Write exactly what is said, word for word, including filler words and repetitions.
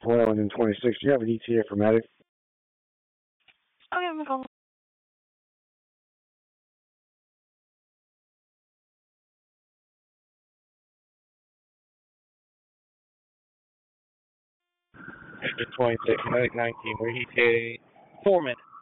four hundred twenty-six. Do you have an E T A for medic? Okay, I'm going. Victor twenty-six, medic nineteen, we're E T A four minutes.